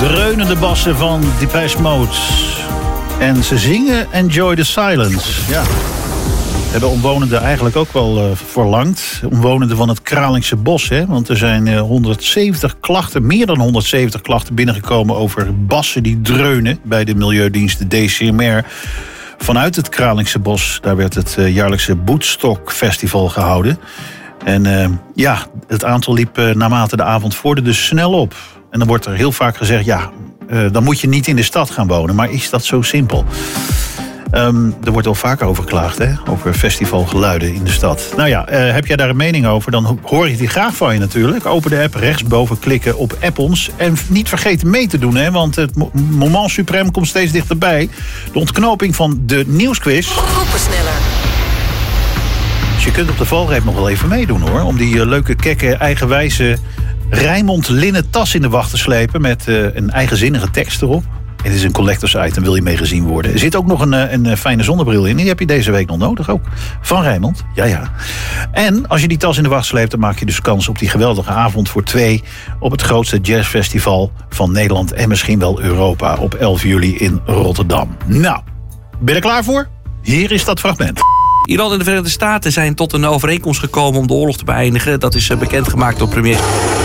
dreunende bassen van Depeche Mode. En ze zingen Enjoy the Silence. Ja. Hebben omwonenden eigenlijk ook wel verlangd. Omwonenden van het Kralingse Bos. Hè? Want er zijn 170 klachten, meer dan 170 klachten binnengekomen over bassen die dreunen bij de milieudienst de DCMR. Vanuit het Kralingse Bos, daar werd het jaarlijkse Woodstock Festival gehouden. En het aantal liep naarmate de avond vorderde dus snel op. En dan wordt er heel vaak gezegd, dan moet je niet in de stad gaan wonen. Maar is dat zo simpel? Er wordt al vaker over geklaagd, hè? Over festivalgeluiden in de stad. Nou ja, heb jij daar een mening over? Dan hoor ik die graag van je natuurlijk. Open de app, rechtsboven klikken op App ons. En niet vergeten mee te doen, hè? Want het moment suprême komt steeds dichterbij. De ontknoping van de nieuwsquiz. Groepensneller. Dus je kunt op de valreep nog wel even meedoen, hoor. Om die leuke, kekke, eigenwijze Rijnmond linnen tas in de wacht te slepen met een eigenzinnige tekst erop. Het is een collectors item, wil je mee gezien worden. Er zit ook nog een fijne zonnebril in. Die heb je deze week nog nodig ook. Van Rijnmond. Ja. En als je die tas in de wacht sleept, dan maak je dus kans op die geweldige avond voor 2 op het grootste jazzfestival van Nederland en misschien wel Europa op 11 juli in Rotterdam. Nou, ben je er klaar voor? Hier is dat fragment. Iran en de Verenigde Staten zijn tot een overeenkomst gekomen om de oorlog te beëindigen. Dat is bekendgemaakt door premier.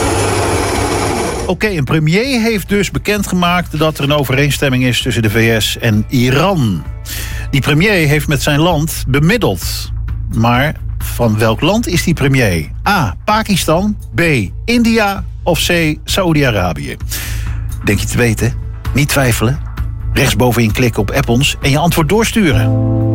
Oké, een premier heeft dus bekendgemaakt dat er een overeenstemming is tussen de VS en Iran. Die premier heeft met zijn land bemiddeld. Maar van welk land is die premier? A. Pakistan, B. India of C. Saoedi-Arabië? Denk je te weten? Niet twijfelen. Rechtsbovenin klikken op App ons en je antwoord doorsturen.